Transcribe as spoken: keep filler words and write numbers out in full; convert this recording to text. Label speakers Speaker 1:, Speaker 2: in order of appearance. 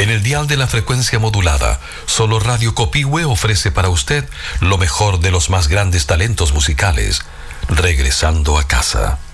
Speaker 1: En el dial de la frecuencia modulada, solo Radio Copihue ofrece para usted lo mejor de los más grandes talentos musicales, regresando a casa.